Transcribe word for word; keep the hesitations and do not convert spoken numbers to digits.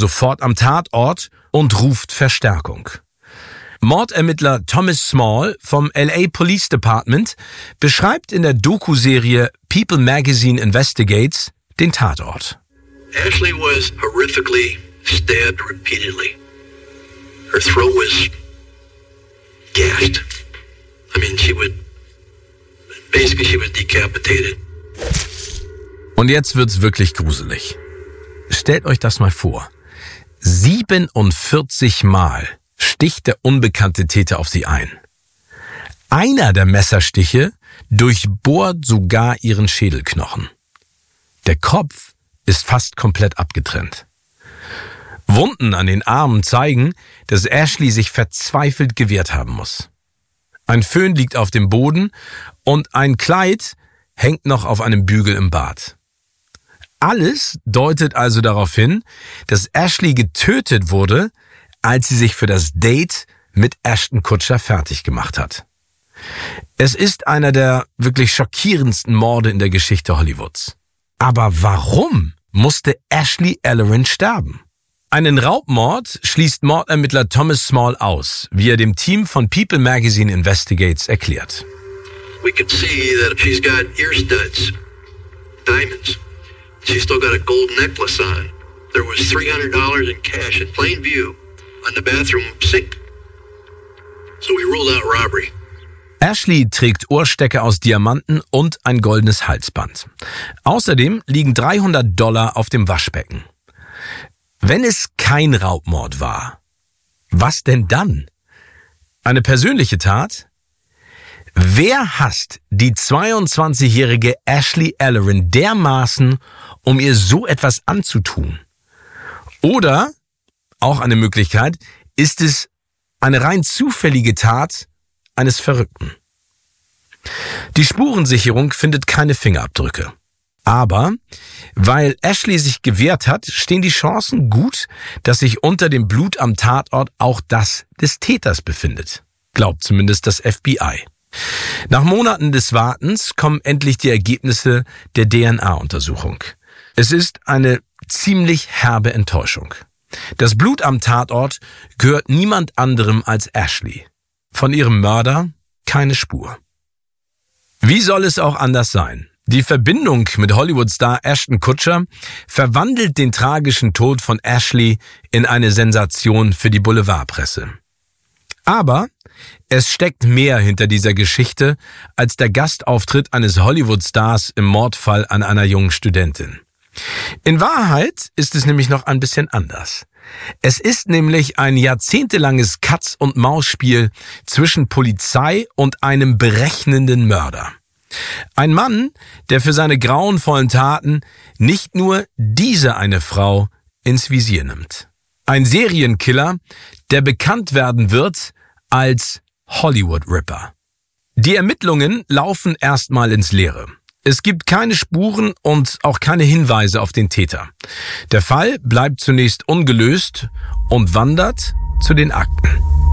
sofort am Tatort und ruft Verstärkung. Mordermittler Thomas Small vom L A Police Department beschreibt in der Doku-Serie People Magazine Investigates den Tatort. Ashley was horrifically stabbed repeatedly. Her throat was gashed. I mean, she would basically she was decapitated. Und jetzt wird's wirklich gruselig. Stellt euch das mal vor. siebenundvierzig Mal sticht der unbekannte Täter auf sie ein. Einer der Messerstiche durchbohrt sogar ihren Schädelknochen. Der Kopf ist fast komplett abgetrennt. Wunden an den Armen zeigen, dass Ashley sich verzweifelt gewehrt haben muss. Ein Föhn liegt auf dem Boden und ein Kleid hängt noch auf einem Bügel im Bad. Alles deutet also darauf hin, dass Ashley getötet wurde, als sie sich für das Date mit Ashton Kutcher fertig gemacht hat. Es ist einer der wirklich schockierendsten Morde in der Geschichte Hollywoods. Aber warum musste Ashley Ellerin sterben? Einen Raubmord schließt Mordermittler Thomas Small aus, wie er dem Team von People Magazine Investigates erklärt. We could see that she's got ear studs, diamonds. She's still got a gold necklace on. There was three hundred dollars in cash in plain view on the bathroom sink. So we ruled out robbery. Ashley trägt Ohrstecker aus Diamanten und ein goldenes Halsband. Außerdem liegen dreihundert Dollar auf dem Waschbecken. Wenn es kein Raubmord war, was denn dann? Eine persönliche Tat? Wer hasst die zweiundzwanzigjährige Ashley Ellerin dermaßen, um ihr so etwas anzutun? Oder, auch eine Möglichkeit, ist es eine rein zufällige Tat eines Verrückten. Die Spurensicherung findet keine Fingerabdrücke. Aber weil Ashley sich gewehrt hat, stehen die Chancen gut, dass sich unter dem Blut am Tatort auch das des Täters befindet. Glaubt zumindest das F B I. Nach Monaten des Wartens kommen endlich die Ergebnisse der D N A-Untersuchung. Es ist eine ziemlich herbe Enttäuschung. Das Blut am Tatort gehört niemand anderem als Ashley. Von ihrem Mörder keine Spur. Wie soll es auch anders sein? Die Verbindung mit Hollywood-Star Ashton Kutcher verwandelt den tragischen Tod von Ashley in eine Sensation für die Boulevardpresse. Aber es steckt mehr hinter dieser Geschichte als der Gastauftritt eines Hollywood-Stars im Mordfall an einer jungen Studentin. In Wahrheit ist es nämlich noch ein bisschen anders. Es ist nämlich ein jahrzehntelanges Katz-und-Maus-Spiel zwischen Polizei und einem berechnenden Mörder. Ein Mann, der für seine grauenvollen Taten nicht nur diese eine Frau ins Visier nimmt. Ein Serienkiller, der bekannt werden wird als Hollywood Ripper. Die Ermittlungen laufen erstmal ins Leere. Es gibt keine Spuren und auch keine Hinweise auf den Täter. Der Fall bleibt zunächst ungelöst und wandert zu den Akten.